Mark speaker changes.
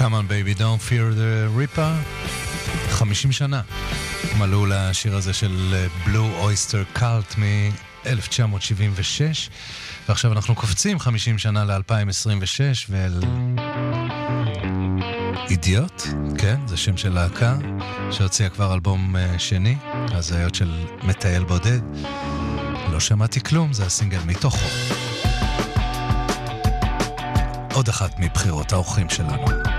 Speaker 1: Come on baby, don't fear the reaper. 50 שנה מלאו לשיר הזה של Blue Oyster Cult מ-1976, ועכשיו אנחנו קופצים 50 שנה ל-2026 ואל אידיוט, כן, זה שם של להקה שהוציאה כבר אלבום שני, הזיות של מטייל בודד. לא שמעתי כלום, זה הסינגל מתוכו. עוד אחת מבחירות האורחים שלנו.